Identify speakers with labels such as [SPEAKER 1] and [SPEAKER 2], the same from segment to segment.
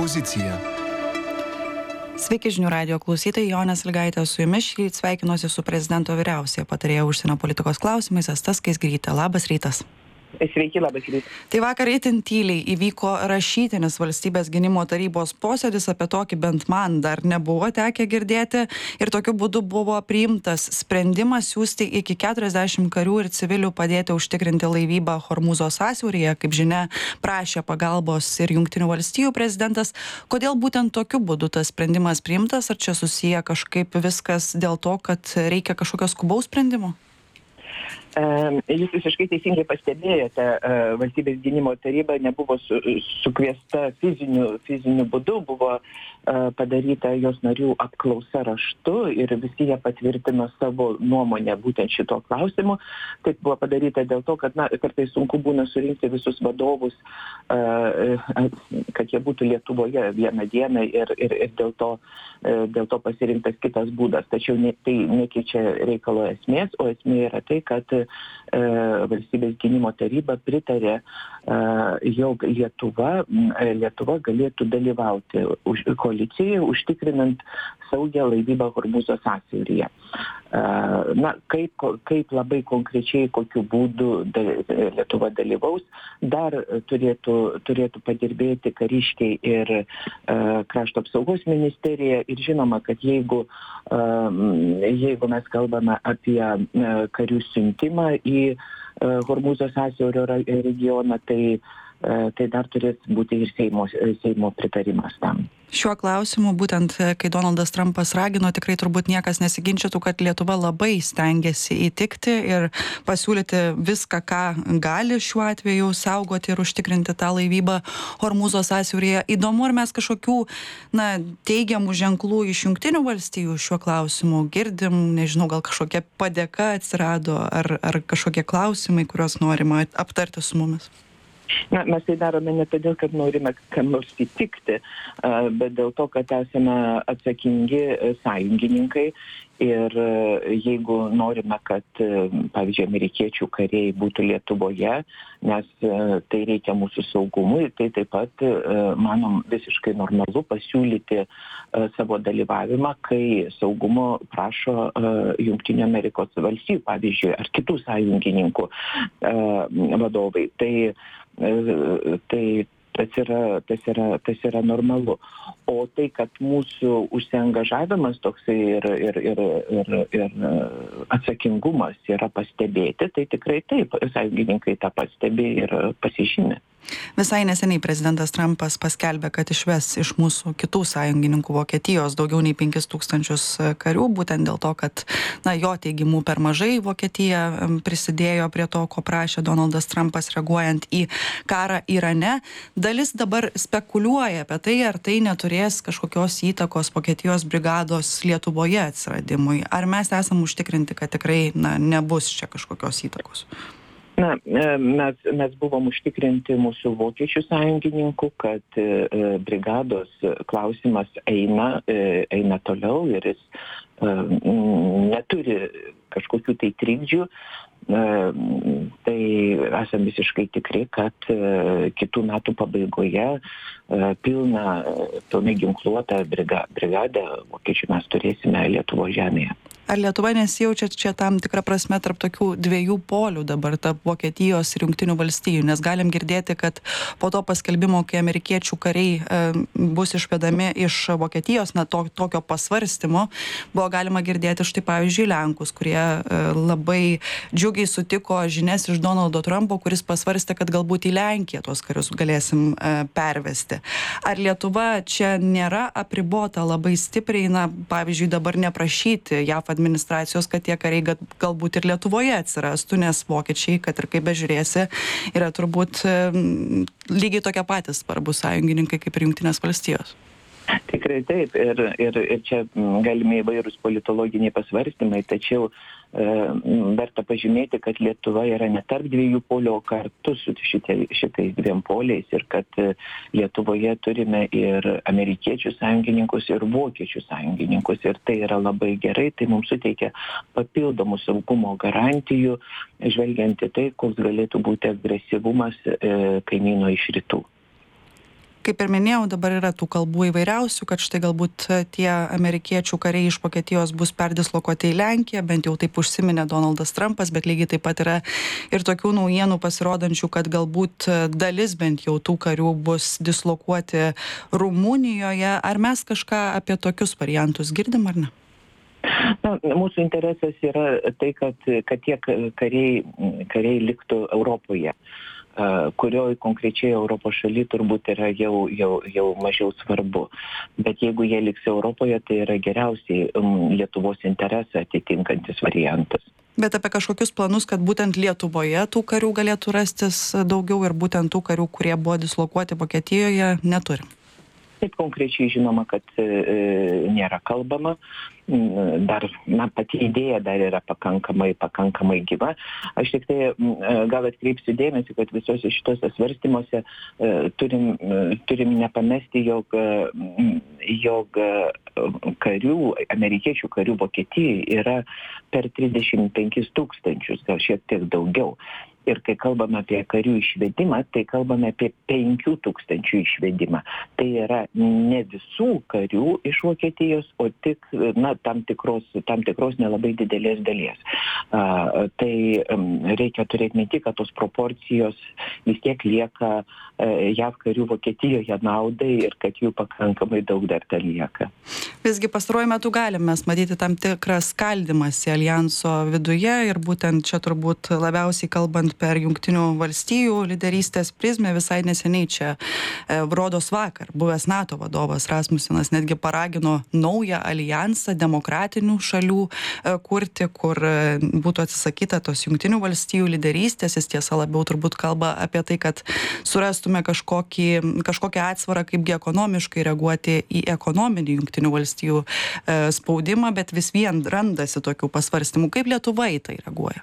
[SPEAKER 1] Pozicija.
[SPEAKER 2] Sveiki žinių radijo klausytojai, Jonė Sąlygaitė su jumis. Šįryt sveikinuosi su prezidento vyriausiąja patarėja užsienio politikos klausimais Asta Skaisgirytė. Labas rytas.
[SPEAKER 3] Sveiki, labas rytas.
[SPEAKER 2] Tai vakar itin tyliai įvyko rašytinis Valstybės gynimo tarybos posėdis, apie tokį bent man dar nebuvo tekę girdėti, ir tokiu būdu buvo priimtas sprendimas siųsti iki 40 karių ir civilių padėti užtikrinti laivybą Hormūzo sąsiauryje. Kaip žinia, prašė pagalbos ir Jungtinių valstijų prezidentas. Kodėl būtent tokiu būdu tas sprendimas priimtas? Ar čia susiję kažkaip viskas dėl to, kad reikia kažkokio skubaus sprendimo?
[SPEAKER 3] Jūs visiškai teisingai pastebėjote, Valstybės gynimo taryba nebuvo sukviesta fiziniu būdu, buvo padaryta jos narių apklausa raštu ir visi jie patvirtino savo nuomonę būtent šito klausimu. Taip buvo padaryta dėl to, kad kartais sunku būna surinkti visus vadovus, kad jie būtų Lietuvoje vieną dieną ir dėl to pasirinktas kitas būdas. Tačiau tai nekeičia reikalo esmės, o esmė yra tai, kad Valstybės gynimo taryba pritarė, jog Lietuva galėtų dalyvauti koalicijoje, užtikrinant saugią laivybą Hormūzo sąsiauryje. Kaip labai konkrečiai, kokiu būdu Lietuva dalyvaus, dar turėtų padirbėti kariškiai ir krašto apsaugos ministerija. Ir žinoma, kad jeigu mes kalbame apie karių siuntimą į Hormūzo sąsiaurio regioną, tai dar turės būti ir Seimo pritarimas tam.
[SPEAKER 2] Šiuo klausimu, būtent kai Donaldas Trumpas ragino, tikrai turbūt niekas nesiginčytų, kad Lietuva labai stengiasi įtikti ir pasiūlyti viską, ką gali šiuo atveju saugoti ir užtikrinti tą laivybą Hormūzo sąsiauryje. Įdomu, ar mes kažkokių teigiamų ženklų iš Jungtinių valstijų šiuo klausimu girdim, nežinau, gal kažkokia padėka atsirado, ar kažkokie klausimai, kuriuos norima aptarti su mumis.
[SPEAKER 3] Mes tai darome ne todėl, kad norime kam nors įtikti, bet dėl to, kad esame atsakingi sąjungininkai ir jeigu norime, kad, pavyzdžiui, amerikiečių kariai būtų Lietuvoje, nes tai reikia mūsų saugumui, tai taip pat, manom, visiškai normalu pasiūlyti savo dalyvavimą, kai saugumo prašo Jungtinių Amerikos valstijų, pavyzdžiui, ar kitų sąjungininkų vadovai. Tas yra normalu. O tai, kad mūsų užsiangažavimas toksai ir atsakingumas yra pastebėti, tai tikrai taip, sąjungininkai tą pastebi ir pasižymi.
[SPEAKER 2] Visai neseniai prezidentas Trumpas paskelbė, kad išves iš mūsų kitų sąjungininkų Vokietijos daugiau nei 5000 karių, būtent dėl to, kad jo teigimu per mažai Vokietija prisidėjo prie to, ko prašė Donaldas Trumpas, reaguojant į karą Irane. Dalis dabar spekuliuoja apie tai, ar tai neturės kažkokios įtakos Vokietijos brigados Lietuvoje atsiradimui. Ar mes esam užtikrinti, kad tikrai nebus čia kažkokios įtakos?
[SPEAKER 3] Mes buvom užtikrinti mūsų vokiečių sąjungininkų, kad brigados klausimas eina toliau ir jis neturi kažkokių tai trikdžių. Tai esam visiškai tikri, kad kitų metų pabaigoje pilnai ginkluotą brigadą vokiečių mes turėsime Lietuvos žemėje.
[SPEAKER 2] Ar Lietuva nesijaučia čia tam tikrą prasme tarp tokių dviejų polių dabar, tarp Vokietijos ir Jungtinių valstijų? Nes galim girdėti, kad po to paskelbimo, kai amerikiečių kariai bus išvedami iš Vokietijos, tokio pasvarstymo, buvo galima girdėti štai pavyzdžiui Lenkus, kurie labai džiugiai sutiko žinias iš Donaldo Trumpo, kuris pasvarstė, kad galbūt į Lenkiją tos karius galėsim pervesti. Ar Lietuva čia nėra apribota labai stipriai, pavyzdžiui, dabar neprašyti JAF administracijos, kad tie kariai galbūt ir Lietuvoje atsirastų, nes vokiečiai, kad ir kaip bežiūrėsi, yra turbūt lygiai tokie patys svarbus sąjungininkai kaip ir Jungtinės valstijos.
[SPEAKER 3] Tikrai taip, ir čia galimi įvairūs politologiniai pasvarstymai, tačiau verta pažymėti, kad Lietuva yra ne tarp dviejų polių, o kartu su šitais dviem poliais, ir kad Lietuvoje turime ir amerikiečių sąjungininkus, ir vokiečių sąjungininkus, ir tai yra labai gerai, tai mums suteikia papildomų saugumo garantijų, žvelgiant į tai, koks galėtų būti agresyvumas kaimyno iš rytų.
[SPEAKER 2] Kaip ir minėjau, dabar yra tų kalbų įvairiausių, kad štai galbūt tie amerikiečių kariai iš Vokietijos bus perdislokuoti į Lenkiją, bent jau taip užsiminė Donaldas Trumpas, bet lygiai taip pat yra ir tokių naujienų pasirodančių, kad galbūt dalis bent jau tų karių bus dislokuoti Rumunijoje. Ar mes kažką apie tokius variantus girdim ar ne?
[SPEAKER 3] Na, mūsų interesas yra tai, kad tie kariai liktų Europoje, kurioj konkrečiai Europos šaly turbūt yra jau mažiau svarbu. Bet jeigu jie liks Europoje, tai yra geriausiai Lietuvos interesą atitinkantis variantas.
[SPEAKER 2] Bet apie kažkokius planus, kad būtent Lietuvoje tų karių galėtų rastis daugiau ir būtent tų karių, kurie buvo dislokuoti Vokietijoje, neturim?
[SPEAKER 3] Taip konkrečiai žinoma, kad nėra kalbama. Dar, pati idėja dar yra pakankamai gyva. Aš tik tai gal atkreipsiu dėmesį, kad visose šitose svarstymuose turim nepamesti, jog karių, amerikiečių karių Vokietijai yra per 35 000, gal šiek tiek daugiau. Ir kai kalbame apie karių išvedimą, tai kalbame apie 5 000 išvedimą. Tai yra ne visų karių iš Vokietijos, o tik tam tikros nelabai didelės dalies. Tai reikia turėti minti, kad tos proporcijos vis tiek lieka JAV karių Vokietijoje naudai ir kad jų pakankamai daug dar ten lieka.
[SPEAKER 2] Visgi pastaruoju metu galim mes matyti tam tikrą skaldymąsi aljanso viduje ir būtent čia turbūt labiausiai kalbant per Jungtinių valstijų lyderystės prizmę. Visai neseniai čia rodos vakar buvęs NATO vadovas Rasmusenas netgi paragino naują aljansą demokratinių šalių kurti, kur būtų atsisakyta tos Jungtinių valstijų lyderystės. Jis tiesa labiau turbūt kalba apie tai, kad surastume kažkokią atsvarą, kaipgi ekonomiškai reaguoti į ekonominį Jungtinių valstijų spaudimą, bet vis vien randasi tokių pasvarstymų. Kaip Lietuva į tai reaguoja?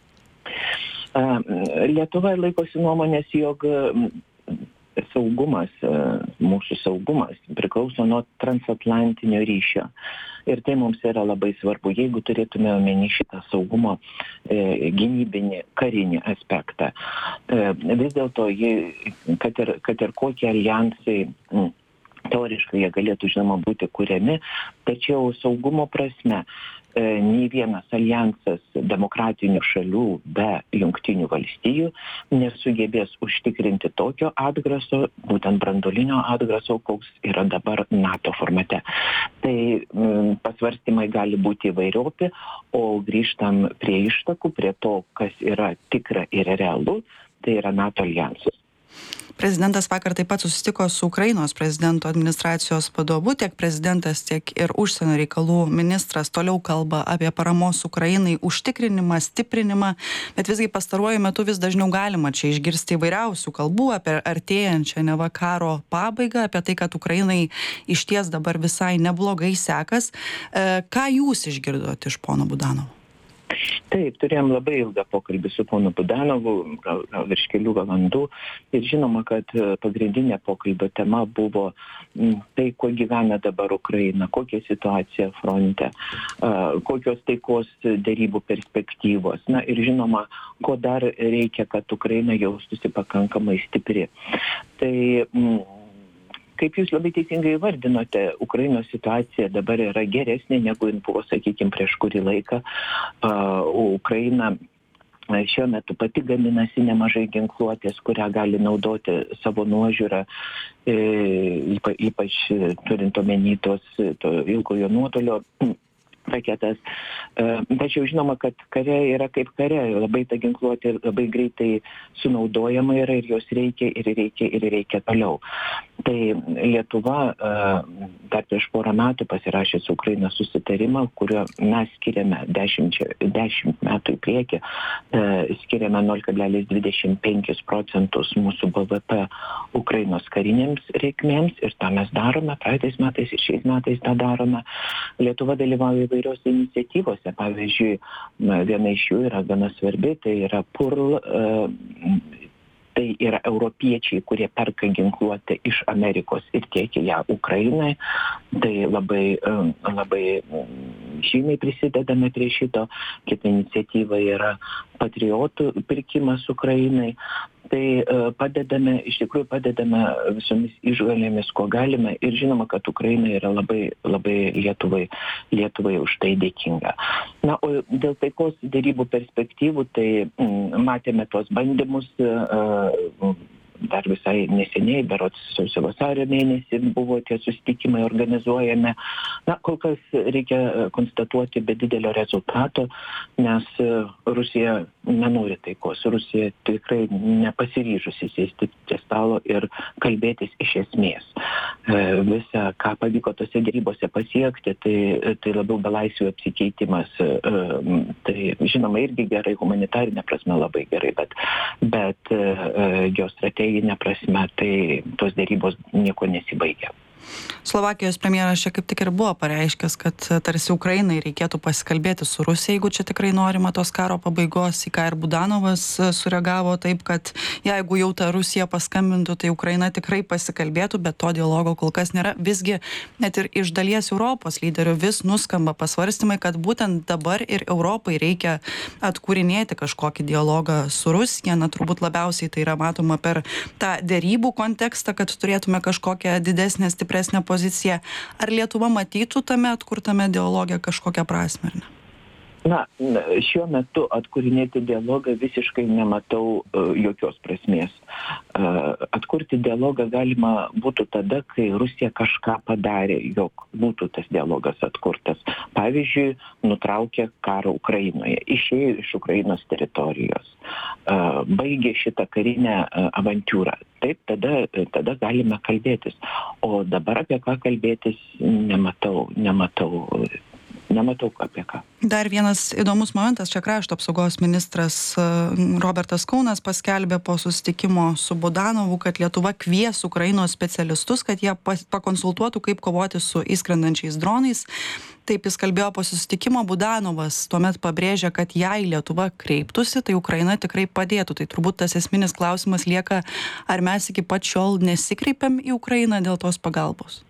[SPEAKER 3] Lietuva laikosi nuomonės, jog saugumas, mūsų saugumas priklauso nuo transatlantinio ryšio. Ir tai mums yra labai svarbu, jeigu turėtume omeny šitą saugumo gynybinį, karinį aspektą. Vis dėlto, kad ir kokie aljansai teoriškai jie galėtų, žinoma, būti kuriami, tačiau saugumo prasme nei vienas aljansas demokratinių šalių be Jungtinių valstijų nesugebės užtikrinti tokio atgraso, būtent branduolinio atgraso, koks yra dabar NATO formate. Tai pasvarstymai gali būti įvairiopi, o grįžtam prie ištakų, prie to, kas yra tikra ir realu, tai yra NATO aljansas.
[SPEAKER 2] Prezidentas vakar taip pat susitiko su Ukrainos prezidento administracijos vadovu. Tiek prezidentas, tiek ir užsienio reikalų ministras toliau kalba apie paramos Ukrainai užtikrinimą, stiprinimą, bet visgi pastaruoju metu vis dažniau galima čia išgirsti įvairiausių kalbų apie artėjančią neva karo pabaigą, apie tai, kad Ukrainai išties dabar visai neblogai sekas. Ką jūs išgirdote iš pono Budanovo?
[SPEAKER 3] Taip, turėjom labai ilgą pokalbį su ponu Budanovu, gal virš kelių valandų. Ir žinoma, kad pagrindinė pokalbio tema buvo tai, kuo gyvena dabar Ukraina, kokia situacija fronte, kokios taikos derybų perspektyvos. Na ir žinoma, ko dar reikia, kad Ukraina jaustųsi pakankamai stipri. Tai kaip jūs labai teisingai įvardinote, Ukrainos situacija dabar yra geresnė, negu buvo, sakykime, prieš kurį laiką. Ukraina šiuo metu pati gaminasi nemažai ginkluotės, kurią gali naudoti savo nuožiūrą, ypač turint omeny to ilgojo nuotolio raketas. Tačiau žinoma, kad kare yra kaip kare, labai ta ginkluotė labai greitai sunaudojama yra ir jos reikia toliau. Tai Lietuva dar prieš porą metų pasirašė su Ukraina susitarimą, kurio mes skiriame 10 metų į priekį, skiriame 0,25% mūsų BVP Ukrainos karinėms reikmėms ir tą mes darome, praeitais metais ir šiais metais tą darome. Lietuva dalyvauja įvairiose iniciatyvose, pavyzdžiui, viena iš jų yra gana svarbi, tai yra PURL, tai yra europiečiai, kurie perka ginkluotę iš Amerikos ir tiekia ją Ukrainai. Tai labai žymiai prisidedame prie šito. Kita iniciatyva yra patriotų pirkimas Ukrainai. Tai iš tikrųjų padedame visomis išgalėmis, kuo galime, ir žinoma, kad Ukraina yra labai, labai Lietuvai už tai dėkinga. Na, o dėl taikos derybų perspektyvų, tai matėme tuos bandymus dar visai neseniai, berods sausio vasario mėnesį buvo tie susitikimai organizuojami. Na, kol kas reikia konstatuoti be didelio rezultato, nes Rusija nenori taikos. Rusija tikrai nepasiryžusi sėsti prie stalo ir kalbėtis iš esmės. Visa, ką pavyko tose derybose pasiekti, tai labiau belaisvių apsikeitimas. Tai žinoma irgi gerai, humanitarinė prasme labai gerai, bet geostrateginė prasme, tai tos derybos nieko nesibaigia.
[SPEAKER 2] Slovakijos premjeras čia kaip tik ir buvo pareiškęs, kad tarsi Ukrainai reikėtų pasikalbėti su Rusija, jeigu čia tikrai norima tos karo pabaigos, į ką ir Budanovas sureagavo taip, kad jeigu jau ta Rusija paskambintų, tai Ukraina tikrai pasikalbėtų, bet to dialogo kol kas nėra. Visgi net ir iš dalies Europos lyderių vis nuskamba pasvarstymai, kad būtent dabar ir Europai reikia atkūrinėti kažkokį dialogą su Rusija. Na, turbūt labiausiai tai yra matoma per tą derybų kontekstą, kad turėtume kažkokią didesnę, stipresnę poziciją. Ar Lietuva matytų tame atkurtame dialoge kažkokią prasmę, ar ne?
[SPEAKER 3] Na, šiuo metu atkūrinėti dialogą visiškai nematau jokios prasmės. Atkurti dialogą galima būtų tada, kai Rusija kažką padarė, jog būtų tas dialogas atkurtas. Pavyzdžiui, nutraukė karą Ukrainoje, išėjo iš Ukrainos teritorijos, baigė šitą karinę avantiūrą. Taip, tada galime kalbėtis. O dabar apie ką kalbėtis nematau apie ką.
[SPEAKER 2] Dar vienas įdomus momentas, čia krašto apsaugos ministras Robertas Kaunas paskelbė po susitikimo su Budanovu, kad Lietuva kvies Ukrainos specialistus, kad jie pakonsultuotų, kaip kovoti su įskrendančiais dronais. Taip jis kalbėjo po susitikimo. Budanovas tuomet pabrėžė, kad jei Lietuva kreiptųsi, tai Ukraina tikrai padėtų. Tai turbūt tas esminis klausimas lieka, ar mes iki pat šiol nesikreipiam į Ukrainą dėl tos pagalbos?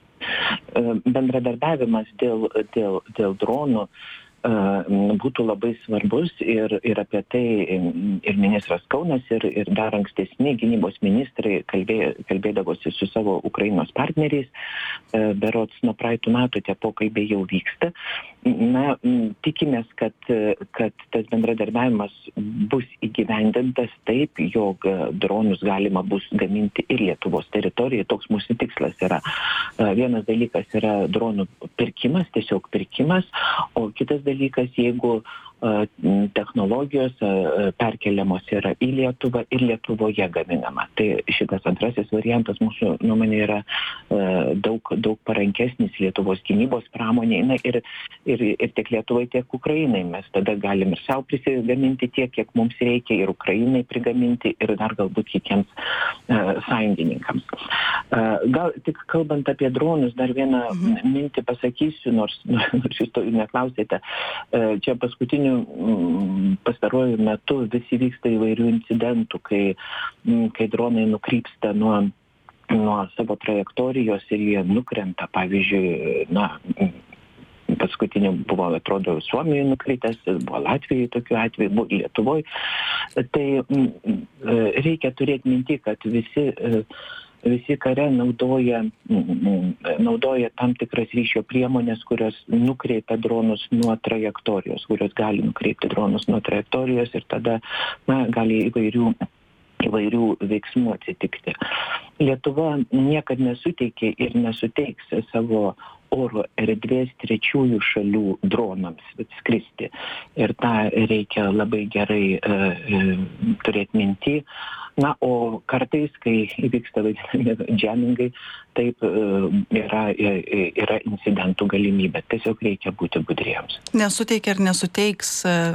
[SPEAKER 3] Bendradarbiavimas dėl dronų būtų labai svarbus ir apie tai ir ministras Kaunas ir dar ankstesni gynybos ministrai kalbėdavosi su savo Ukrainos partneriais. Berods nuo praeitų metų tie pokalbiai jau vyksta. Na, tikimės, kad tas bendradarbiavimas bus įgyvendintas taip, jog dronus galima bus gaminti ir Lietuvos teritorijoje. Toks mūsų tikslas yra. Vienas dalykas yra dronų pirkimas, tiesiog pirkimas, o kitas dalykas, jeigu technologijos perkeliamos yra į Lietuvą ir Lietuvoje gaminama. Tai šitas antrasis variantas mūsų nuomonė yra daug parankesnis Lietuvos gynybos pramonėje. Na, ir tiek Lietuvai, tiek Ukrainai. Mes tada galim ir savo prisigaminti tiek, kiek mums reikia, ir Ukrainai prigaminti, ir dar galbūt kitiems sąjungininkams. Gal tik kalbant apie dronus, dar vieną mintį pasakysiu, nors jūs to neklausėte. Čia pastaruoju metu visi vyksta įvairių incidentų, kai dronai nukrypsta nuo savo trajektorijos ir jie nukrenta. Pavyzdžiui, paskutiniu buvo, atrodo, Suomijoje nukritęs, buvo Latvijoje tokiu atveju, buvo Lietuvoje. Tai reikia turėti minti, kad visi kare naudoja tam tikras ryšio priemonės, kurios nukreipia dronus nuo trajektorijos, kurios gali nukreipti dronus nuo trajektorijos ir tada gali įvairių veiksmų atsitikti. Lietuva niekad nesuteikė ir nesuteiks savo oro erdvės trečiųjų šalių dronams skristi. Ir tą reikia labai gerai turėti minty. Na, o kartais, kai įvyksta vadinami džemingai, taip yra incidentų galimybė. Tiesiog reikia būti budriems.
[SPEAKER 2] Nesuteikia ir nesuteiks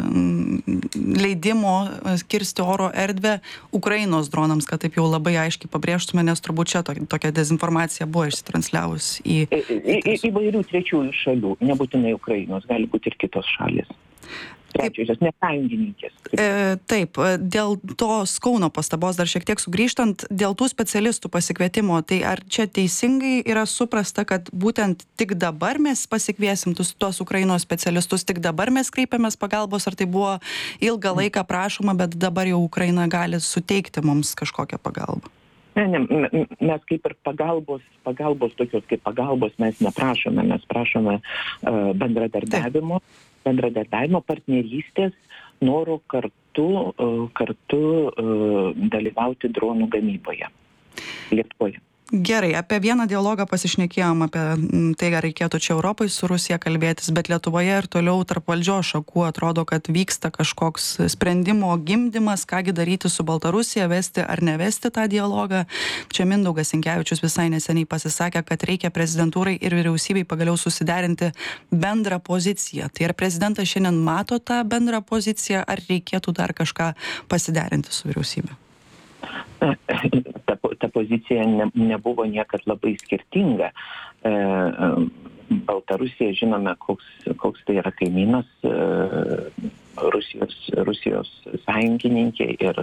[SPEAKER 2] leidimo kirsti oro erdvę Ukrainos dronams, kad taip jau labai aiškiai pabrėžtume, nes turbūt čia tokia dezinformacija buvo išsitransliavus į
[SPEAKER 3] įvairių trečiųjų šalių, nebūtinai Ukrainos, gali būti ir kitos šalis. trečiosios, ne sąjungininkės.
[SPEAKER 2] Taip, dėl tos Kauno pastabos dar šiek tiek sugrįžtant, dėl tų specialistų pasikvietimo, tai ar čia teisingai yra suprasta, kad būtent tik dabar mes pasikviesim tuos Ukrainos specialistus, tik dabar mes kreipiamės pagalbos, ar tai buvo ilgą laiką prašoma, bet dabar jau Ukraina gali suteikti mums kažkokią pagalbą?
[SPEAKER 3] Ne, mes kaip ir pagalbos tokios kaip pagalbos mes neprašome, mes prašome bendradarbiavimo, partnerystės, noro kartu dalyvauti dronų gamyboje Lietuvoje.
[SPEAKER 2] Gerai, apie vieną dialogą pasišnekėjom, apie tai, ar reikėtų čia Europai su Rusija kalbėtis, bet Lietuvoje ir toliau tarp valdžios šakų atrodo, kad vyksta kažkoks sprendimo gimdymas, kągi daryti su Baltarusija, vesti ar nevesti tą dialogą. Čia Mindaugas Sinkevičius visai neseniai pasisakė, kad reikia prezidentūrai ir vyriausybei pagaliau susiderinti bendrą poziciją. Tai ar prezidentas šiandien mato tą bendrą poziciją, ar reikėtų dar kažką pasiderinti su vyriausybė?
[SPEAKER 3] Ta pozicija nebuvo niekad labai skirtinga. Baltarusija, žinome, koks tai yra kaimynas, Rusijos sąjungininkė ir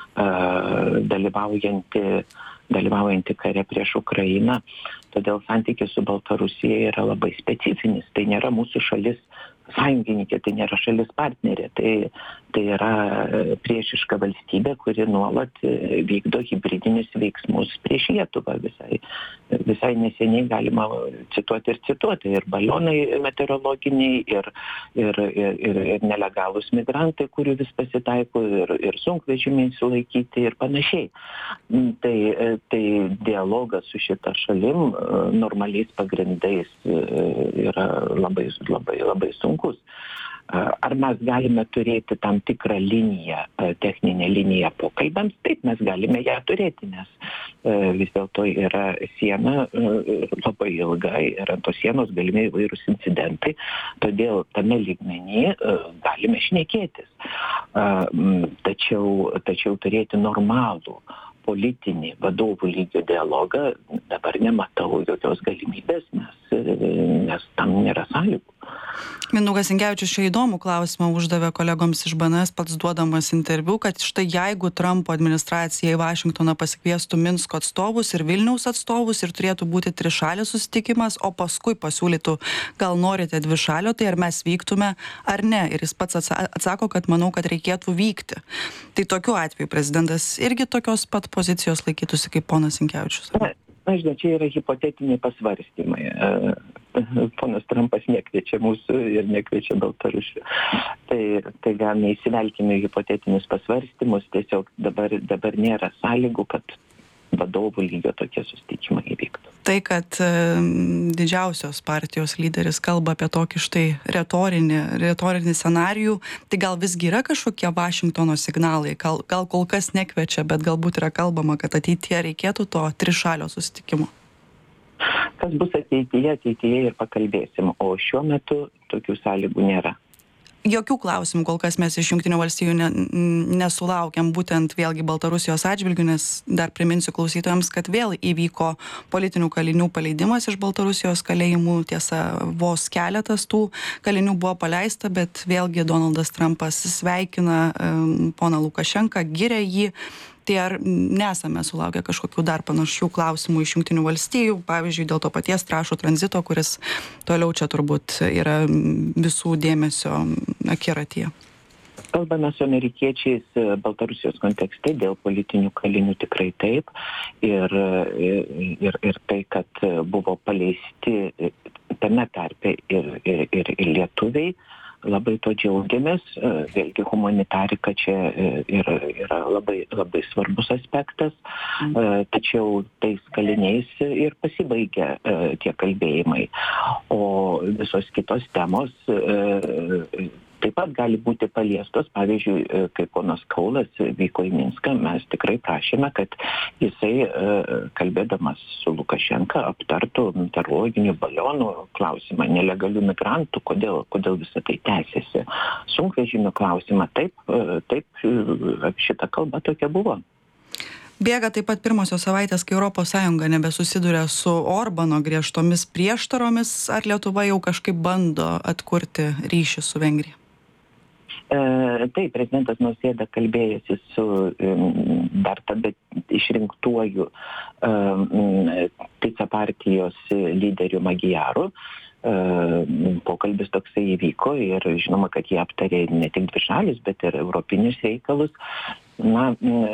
[SPEAKER 3] dalyvaujanti kare prieš Ukrainą. Todėl santykis su Baltarusija yra labai specifinis. Tai nėra mūsų šalis sąjungininkė, tai nėra šalis partnerė, tai yra priešiška valstybė, kuri nuolat vykdo hibridinius veiksmus prieš Lietuvą. Visai neseniai galima cituoti ir balionai meteorologiniai, ir nelegalūs migrantai, kurių vis pasitaiko, ir sunkvežimiai sulaikyti ir panašiai. Tai dialogas su šita šalim normaliais pagrindais yra labai sunkus. Ar mes galime turėti tam tikrą liniją, techninę liniją pokalbėms? Taip, mes galime ją turėti, nes vis dėlto yra siena labai ilga ir ant tos sienos galimi įvairūs incidentai, todėl tame lygmenyje galime šnekėtis. Tačiau turėti normalų politinį vadovų lygio dialogą dabar nematau jokios galimybės, nes tam nėra sąlygų.
[SPEAKER 2] Mindaugas Sinkevičius čia įdomų klausimą uždavė kolegoms iš BNS, pats duodamas interviu, kad štai jeigu Trumpo administracija į Vašingtoną pasikviestų Minsko atstovus ir Vilniaus atstovus ir turėtų būti trišalis susitikimas, o paskui pasiūlytų, gal norite dvišalio, tai ar mes vyktume ar ne. Ir jis pats atsako, kad manau, kad reikėtų vykti. Tai tokiu atveju prezidentas irgi tokios pat pozicijos laikytųsi kaip ponas Sinkevičius.
[SPEAKER 3] Žinau, čia yra hipotetiniai pasvarstymai. Ponas Trumpas nekviečia mūsų ir nekviečia Baltarusių. Tai gal neįsivelkime į hipotetinius pasvarstymus, tiesiog dabar nėra sąlygų, kad vadovų lygio tokie susitikimai įvyktų.
[SPEAKER 2] Tai, kad didžiausios partijos lyderis kalba apie tokį štai retorinį scenarijų, tai gal visgi yra kažkokie Vašingtono signalai, gal kol kas nekviečia, bet galbūt yra kalbama, kad ateityje reikėtų to trišalio susitikimo.
[SPEAKER 3] Kas bus ateityje ir pakalbėsim, o šiuo metu tokių sąlygų nėra.
[SPEAKER 2] Jokių klausimų kol kas mes iš Jungtinių valstijų nesulaukiam, būtent vėlgi Baltarusijos atžvilgiu, nes dar priminsiu klausytojams, kad vėl įvyko politinių kalinių paleidimas iš Baltarusijos kalėjimų. Tiesa, vos keletas tų kalinių buvo paleista, bet vėlgi Donaldas Trumpas sveikina poną Lukašenką, giria jį. Tai ar nesame sulaukę kažkokių dar panašių klausimų iš Jungtinių valstijų, pavyzdžiui, dėl to paties trąšų tranzito, kuris toliau čia turbūt yra visų dėmesio akiratyje?
[SPEAKER 3] Kalbame su amerikiečiais Baltarusijos kontekste dėl politinių kalinių tikrai taip. Ir tai, kad buvo paleisti tame tarpe ir lietuviai, labai to džiaugiamės. Vėlgi humanitarika čia yra labai svarbus aspektas, tačiau tais kaliniais ir pasibaigia tie kalbėjimai. O visos kitos temos taip pat gali būti paliestos. Pavyzdžiui, kai ponas Kaulas vyko į Minską, mes tikrai prašėme, kad jisai, kalbėdamas su Lukašenka, aptartų meteorologinių balionų klausimą, nelegalių migrantų, kodėl visą tai tęsiasi. Sunkvežimių klausimą, taip, šita kalba tokia buvo.
[SPEAKER 2] Bėga taip pat pirmosios savaitės, kai ES nebesusiduria su Orbano griežtomis prieštaromis, ar Lietuva jau kažkaip bando atkurti ryšį su Vengrija?
[SPEAKER 3] Taip, prezidentas Nausėda kalbėjosi su dar tada išrinktuoju TISA partijos lyderiu Magyaru. Pokalbis toksai įvyko ir žinoma, kad jie aptarė ne tik dvišalius, bet ir europinius reikalus. Na,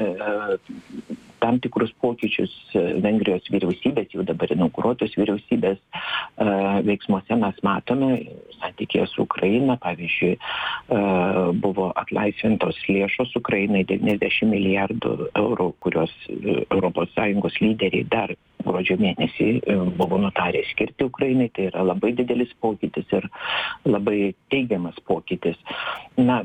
[SPEAKER 3] tam tikrus pokyčius Vengrijos vyriausybės, jau dabar inauguruotos vyriausybės veiksmuose mes matome santykėje su Ukraina. Pavyzdžiui, buvo atlaisvintos lėšos Ukrainai 90 milijardų eurų, kurios ES lyderiai dar gruodžio mėnesį buvo nutarę skirti Ukrainai. Tai yra labai didelis pokytis ir labai teigiamas pokytis. Na,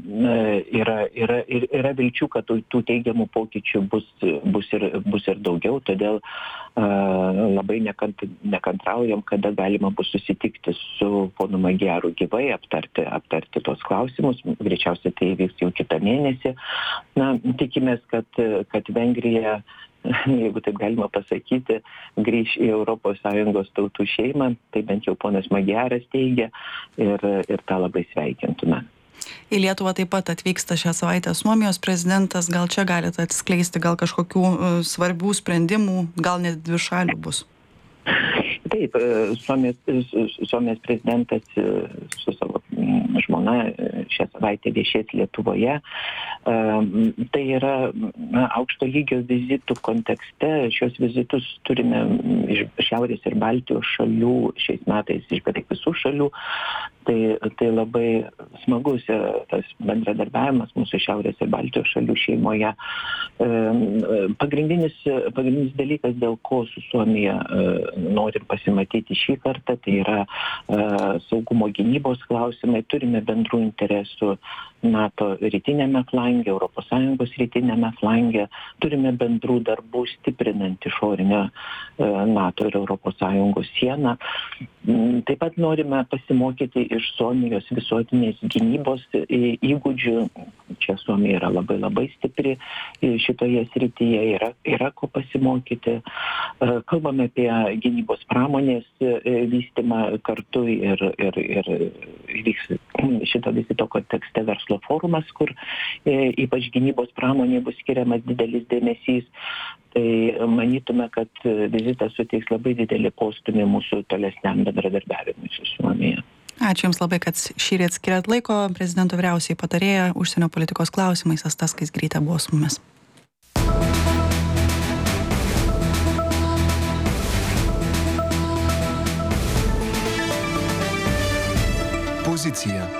[SPEAKER 3] yra vilčių, kad tų teigiamų pokyčių bus ir daugiau, todėl labai nekantraujam, kada galima bus susitikti su ponu Magyaru gyvai, aptarti tos klausimus. Greičiausiai tai įvyks jau kitą mėnesį. Na, tikimės, kad Vengrija, jeigu taip galima pasakyti, grįš į ES tautų šeimą, tai bent jau ponas Magyaras teigia ir tą labai sveikintume.
[SPEAKER 2] Į Lietuvą taip pat atvyksta šią savaitę Suomijos prezidentas. Gal čia galite atskleisti gal kažkokių svarbių sprendimų, gal net dvišalių bus?
[SPEAKER 3] Taip, Suomijos prezidentas su savo žmona šią savaitę viešės Lietuvoje. Tai yra aukšto lygio vizitų kontekste. Šios vizitus turime iš Šiaurės ir Baltijos šalių, šiais metais iš beveik visų šalių. Tai labai smagus tas bendradarbiavimas mūsų Šiaurės ir Baltijos šalių šeimoje. Pagrindinis dalykas, dėl ko su Suomija norim pasimatyti šį kartą, tai yra saugumo gynybos klausimai. Turime bendrų interesų NATO rytinėme flange, ES rytinėme flange. Turime bendrų darbų stiprinant išorinę NATO ir ES sieną. Taip pat norime pasimokyti iš Suomijos visuotinės gynybos įgūdžių. Čia Suomija yra labai labai stipri šitoje srityje, yra ko pasimokyti. Kalbame apie gynybos pramonės vystymą kartu ir vyks šito vizito kontekste verslo forumas, kur ypač gynybos pramonė bus skiriamas didelis dėmesys. Tai manytume, kad vizitas suteiks labai didelį postūmį mūsų tolesniam bendradarbiavimui su Suomija.
[SPEAKER 2] Ačiū Jums labai, kad šįryt skiriat laiko. Prezidento vyriausiai patarėja užsienio politikos klausimais Asta Skaisgirytė buvo su mumis.
[SPEAKER 1] Pozicija.